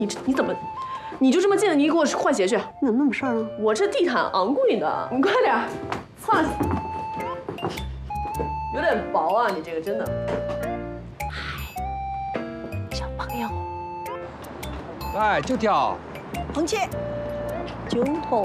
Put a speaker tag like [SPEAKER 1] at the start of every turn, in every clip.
[SPEAKER 1] 你怎么，你就这么进来？你给我换鞋去。
[SPEAKER 2] 你怎么那么事儿啊？
[SPEAKER 1] 我这地毯昂贵的，你快点，擦。有点薄啊，你这个真的。
[SPEAKER 2] 小朋友，
[SPEAKER 3] 来就跳。
[SPEAKER 2] 红切，九头。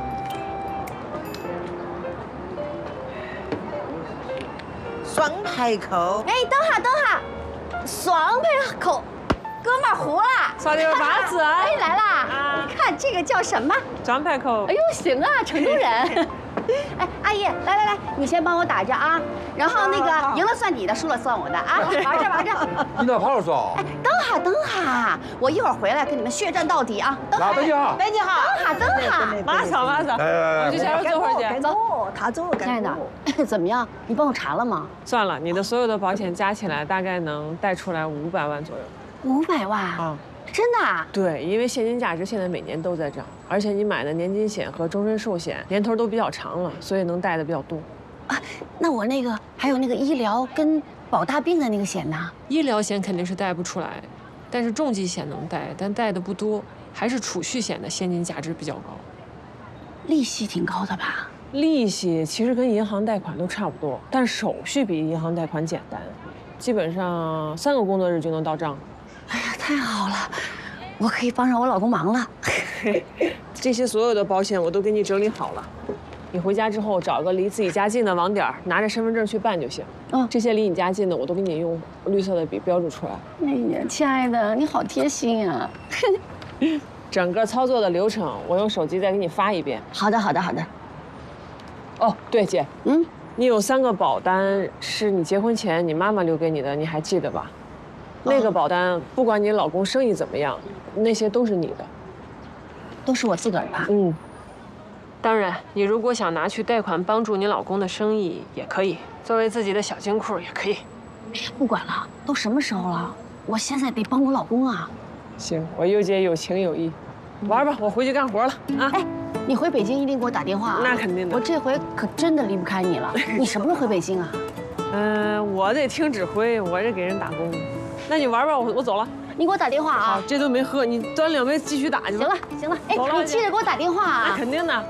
[SPEAKER 2] 双排口。
[SPEAKER 4] 哎，等下，双排口，哥们儿糊了。
[SPEAKER 5] 少点麻子啊！
[SPEAKER 4] 哎，来啦！你看这个叫什么？
[SPEAKER 5] 张排口。
[SPEAKER 4] 哎呦，行啊，成都人。哎，阿姨，来，你先帮我打着啊，然后那个赢了算你的，输了算我的啊，玩着。
[SPEAKER 3] 你哪跑了说？
[SPEAKER 4] 哎，等下，我一会儿回来跟你们血战到底啊！
[SPEAKER 3] 等好。
[SPEAKER 4] 等下，
[SPEAKER 5] 马上。
[SPEAKER 3] 来，
[SPEAKER 5] 我去下边坐会儿去。
[SPEAKER 2] 走，他走了。
[SPEAKER 4] 亲爱的，怎么样？你帮我查了吗？
[SPEAKER 5] 算了，你的所有的保险加起来大概能贷出来500万左右。
[SPEAKER 4] 500万啊？真的啊？
[SPEAKER 5] 对，因为现金价值现在每年都在涨，而且你买的年金险和终身寿险年头都比较长了，所以能贷的比较多。
[SPEAKER 4] 啊，那我那个还有那个医疗跟保大病的那个险呢？
[SPEAKER 5] 医疗险肯定是贷不出来，但是重疾险能贷，但贷的不多，还是储蓄险的现金价值比较高。
[SPEAKER 4] 利息挺高的吧？
[SPEAKER 5] 利息其实跟银行贷款都差不多，但手续比银行贷款简单，基本上3个工作日就能到账。
[SPEAKER 4] 哎呀，太好了，我可以帮上我老公忙了。
[SPEAKER 5] 这些所有的保险我都给你整理好了，你回家之后找个离自己家近的网点，拿着身份证去办就行。这些离你家近的我都给你用绿色的笔标注出来。
[SPEAKER 4] 哎呀，亲爱的，你好贴心啊！
[SPEAKER 5] 整个操作的流程我用手机再给你发一遍。
[SPEAKER 4] 好的。
[SPEAKER 5] 哦，对，姐，你有3个保单是你结婚前你妈妈留给你的，你还记得吧？那个保单，不管你老公生意怎么样，那些都是你的，
[SPEAKER 4] 都是我自个儿的。
[SPEAKER 5] 当然，你如果想拿去贷款帮助你老公的生意也可以，作为自己的小金库也可以。
[SPEAKER 4] 哎呀，不管了，都什么时候了，我现在得帮我老公啊。
[SPEAKER 5] 行，我佑姐有情有义，玩吧，我回去干活了啊。
[SPEAKER 4] 哎，你回北京一定给我打电话啊。
[SPEAKER 5] 那肯定的，
[SPEAKER 4] 我这回可真的离不开你了。你什么时候回北京啊？
[SPEAKER 5] 我得听指挥，我这给人打工。那你玩吧，我走了。
[SPEAKER 4] 你给我打电话啊！
[SPEAKER 5] 好，这顿没喝，你端2杯继续打去吧。
[SPEAKER 4] 行了，哎，你记得给我打电话啊！
[SPEAKER 5] 那肯定的。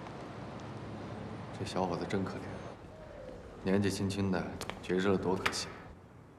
[SPEAKER 6] 这小伙子真可怜，年纪轻轻的绝志了多可惜。